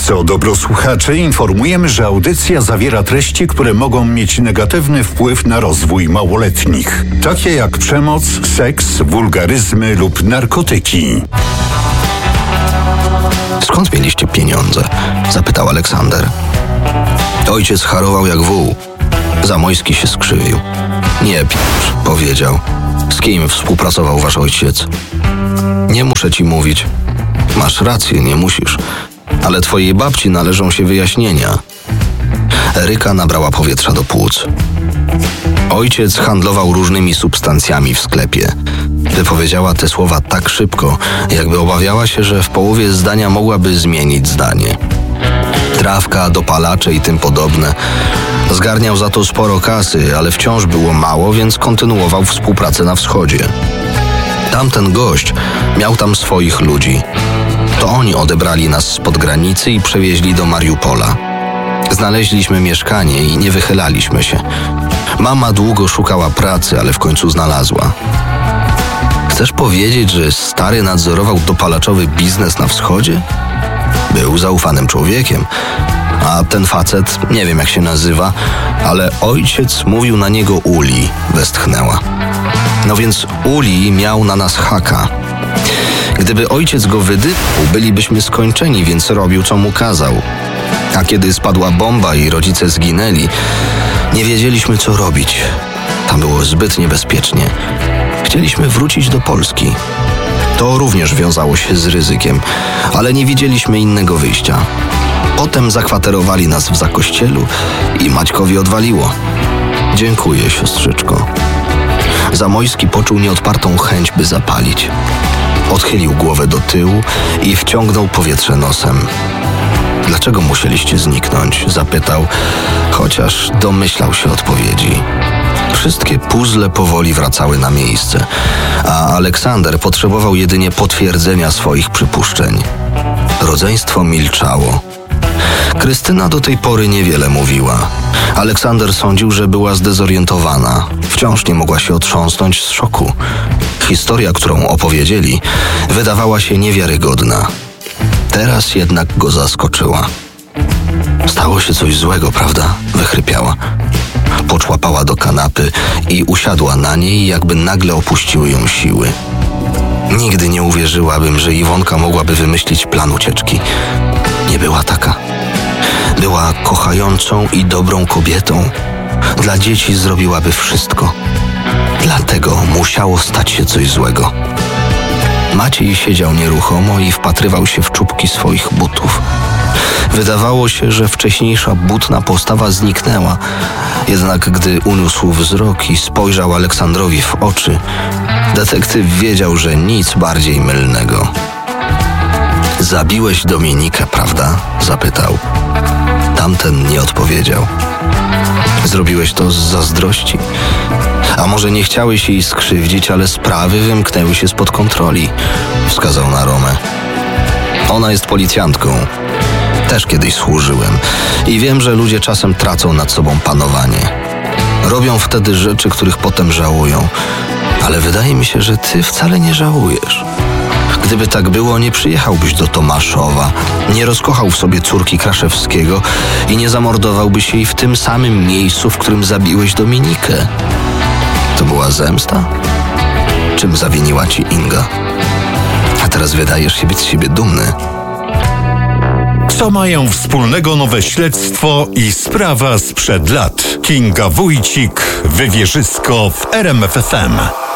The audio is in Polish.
Co dobro słuchaczy, informujemy, że audycja zawiera treści, które mogą mieć negatywny wpływ na rozwój małoletnich, takie jak przemoc, seks, wulgaryzmy lub narkotyki. Skąd mieliście pieniądze? Zapytał Aleksander. Ojciec harował jak wół. Zamojski się skrzywił. Nie p***, powiedział. Z kim współpracował wasz ojciec? Nie muszę ci mówić. Masz rację, nie musisz. Ale twojej babci należą się wyjaśnienia. Eryka nabrała powietrza do płuc. Ojciec handlował różnymi substancjami w sklepie. Wypowiedziała te słowa tak szybko, jakby obawiała się, że w połowie zdania mogłaby zmienić zdanie. Trawka, dopalacze i tym podobne. Zgarniał za to sporo kasy, ale wciąż było mało, więc kontynuował współpracę na wschodzie. Tamten gość miał tam swoich ludzi. To oni odebrali nas spod granicy i przewieźli do Mariupola. Znaleźliśmy mieszkanie i nie wychylaliśmy się. Mama długo szukała pracy, ale w końcu znalazła. Chcesz powiedzieć, że stary nadzorował dopalaczowy biznes na wschodzie? Był zaufanym człowiekiem. A ten facet, nie wiem jak się nazywa, ale ojciec mówił na niego Uli, westchnęła. No więc Uli miał na nas haka. Gdyby ojciec go wydypał, bylibyśmy skończeni, więc robił co mu kazał. A kiedy spadła bomba i rodzice zginęli, nie wiedzieliśmy co robić. Tam było zbyt niebezpiecznie. Chcieliśmy wrócić do Polski. To również wiązało się z ryzykiem, ale nie widzieliśmy innego wyjścia. Potem zakwaterowali nas w Zakościelu i Maćkowi odwaliło. Dziękuję, siostrzyczko. Zamojski poczuł nieodpartą chęć, by zapalić. Odchylił głowę do tyłu i wciągnął powietrze nosem. Dlaczego musieliście zniknąć? Zapytał, chociaż domyślał się odpowiedzi. Wszystkie puzzle powoli wracały na miejsce, a Aleksander potrzebował jedynie potwierdzenia swoich przypuszczeń. Rodzeństwo milczało. Krystyna do tej pory niewiele mówiła. Aleksander sądził, że była zdezorientowana. Wciąż nie mogła się otrząsnąć z szoku. Historia, którą opowiedzieli, wydawała się niewiarygodna. Teraz jednak go zaskoczyła. Stało się coś złego, prawda? Wychrypiała. Poczłapała do kanapy i usiadła na niej, jakby nagle opuściły ją siły. Nigdy nie uwierzyłabym, że Iwonka mogłaby wymyślić plan ucieczki. Nie była taka. Była kochającą i dobrą kobietą. Dla dzieci zrobiłaby wszystko. Dlatego musiało stać się coś złego. Maciej siedział nieruchomo i wpatrywał się w czubki swoich butów. Wydawało się, że wcześniejsza butna postawa zniknęła. Jednak gdy uniósł wzrok i spojrzał Aleksandrowi w oczy, detektyw wiedział, że nic bardziej mylnego. Zabiłeś Dominikę, prawda? Zapytał. Tamten nie odpowiedział. Zrobiłeś to z zazdrości. A może nie chciałeś jej skrzywdzić, ale sprawy wymknęły się spod kontroli, wskazał na Romę. Ona jest policjantką. Też kiedyś służyłem i wiem, że ludzie czasem tracą nad sobą panowanie. Robią wtedy rzeczy, których potem żałują. Ale wydaje mi się, że ty wcale nie żałujesz. Gdyby tak było, nie przyjechałbyś do Tomaszowa, nie rozkochał w sobie córki Kraszewskiego i nie zamordowałbyś jej w tym samym miejscu, w którym zabiłeś Dominikę. To była zemsta? Czym zawiniła ci Inga? A teraz wydajesz się być z siebie dumny. Co mają wspólnego nowe śledztwo i sprawa sprzed lat? Kinga Wójcik, Wywierzysko w RMF FM.